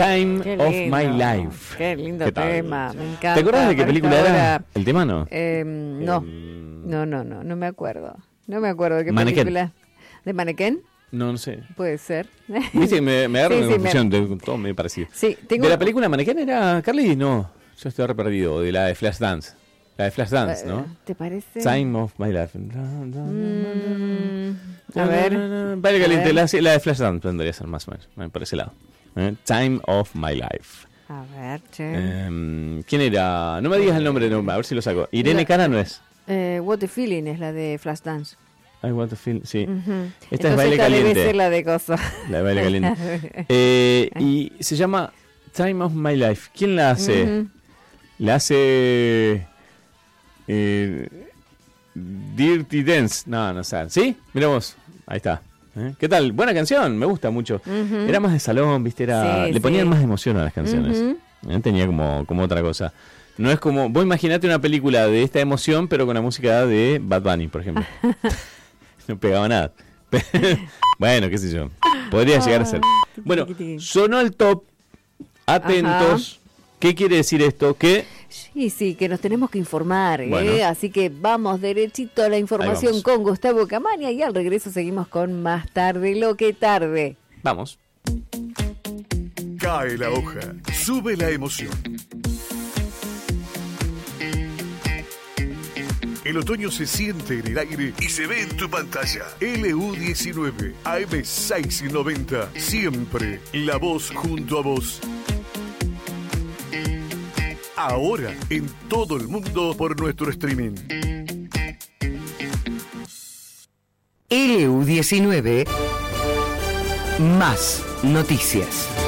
Time Qué of lindo, My Life. Qué lindo ¿Qué tal? tema, me encanta. ¿Te acuerdas de qué Para película esta era hora. el tema, no? No me acuerdo. No me acuerdo de qué Mannequin. película. ¿De Mannequin? No sé. Puede ser. Viste que me agarro Sí, una sí, confusión, todo me parecido. Sí, tengo ¿De la película Mannequin era Carly? No, yo estoy re perdido. De la de Flashdance. La de Flashdance, ¿no? ¿Te parece? Time of My Life. A ver. Vale, A caliente. ver. La de Flashdance tendría que ser más o menos, por ese lado. Time of My Life. A ver, che. ¿Quién era? No me digas el nombre, no, a ver si lo saco. Irene Cara no es. What the Feeling es la de Flashdance. I want to feel, sí. Ujú. Esta Entonces es Baile esta Caliente. debe ser la de Coso. La de Baile Caliente. Y se llama Time of My Life. ¿Quién la hace? Ujú. La hace Dirty Dance. No sé. ¿Sí? Mira vos. Ahí está. ¿Qué tal? Buena canción, me gusta mucho. Ujú. Era más de salón, ¿viste? Sí, le ponían sí. más emoción a las canciones. Ujú. Tenía como otra cosa. No es como... Vos imaginate una película de esta emoción, pero con la música de Bad Bunny, por ejemplo. No pegaba nada. Bueno, qué sé yo. Podría llegar a ser. Bueno, sonó el top. Atentos. ¿Qué quiere decir esto? Que Sí, que nos tenemos que informar, Bueno. Así que vamos derechito a la información vamos. con Gustavo Camaña y al regreso seguimos con Más Tarde lo que tarde. vamos. Cae la hoja, sube la emoción. El otoño se siente en el aire y se ve en tu pantalla. LU19, AM690, siempre la voz junto a vos. Ahora en todo el mundo por nuestro streaming. LU19, más noticias.